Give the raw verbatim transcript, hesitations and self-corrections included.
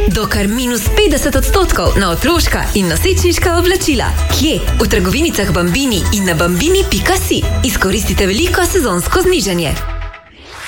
do kar minus petdeset odstotkov na otroška in nosečniška oblačila. Kje? V trgovinicah Bambini in na bambini pika si. Izkoristite veliko sezonsko znižanje.